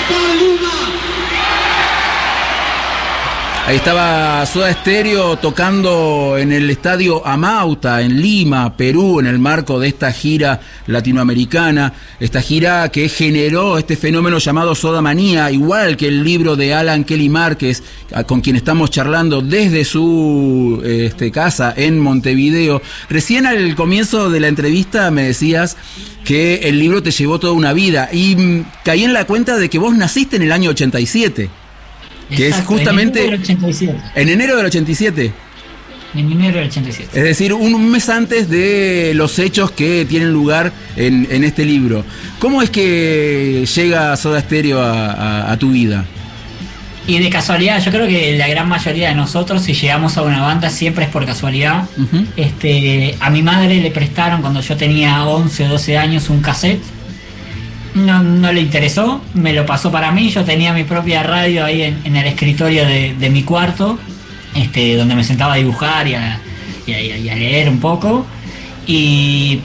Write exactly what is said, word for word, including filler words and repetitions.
Ahí estaba Soda Stereo tocando en el estadio Amauta, en Lima, Perú, en el marco de esta gira latinoamericana, esta gira que generó este fenómeno llamado Soda Manía, igual que el libro de Alan Kelly Márquez, con quien estamos charlando desde su este, casa en Montevideo. Recién al comienzo de la entrevista me decías que el libro te llevó toda una vida y mmm, caí en la cuenta de que vos naciste en el año ochenta y siete. Que exacto, es justamente en enero del ochenta y siete. En enero del ochenta y siete. En enero del ochenta y siete. Es decir, un mes antes de los hechos que tienen lugar en, en este libro. ¿Cómo es que llega Soda Stereo a, a, a tu vida? Y de casualidad, yo creo que la gran mayoría de nosotros, si llegamos a una banda, siempre es por casualidad. Uh-huh. Este, a mi madre le prestaron cuando yo tenía once o doce años un cassette. No, no le interesó, me lo pasó para mí. Yo tenía mi propia radio ahí en, en el escritorio de, de mi cuarto, este, donde me sentaba a dibujar y a, y, a, y a leer un poco. Y